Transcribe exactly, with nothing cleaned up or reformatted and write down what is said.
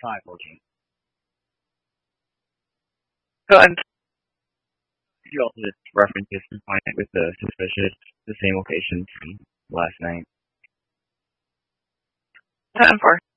five fourteen. So, and You also just references compliant with the suspicious, the same location from last night. ten four.